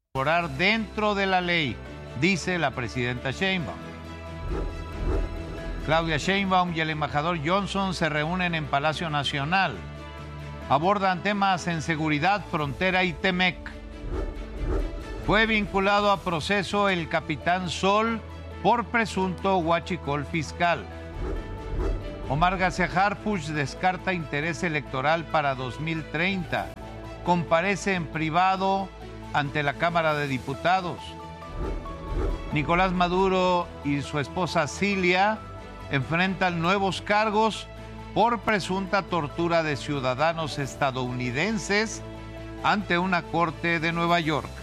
orar dentro de la ley, dice la presidenta Sheinbaum. Claudia Sheinbaum y el embajador Johnson se reúnen en Palacio Nacional. Abordan temas en seguridad, frontera y Temec. Fue vinculado a proceso el capitán Sol por presunto huachicol fiscal. Omar García Harfuch descarta interés electoral para 2030. Comparece en privado ante la Cámara de Diputados. Nicolás Maduro y su esposa Cilia enfrentan nuevos cargos por presunta tortura de ciudadanos estadounidenses ante una corte de Nueva York.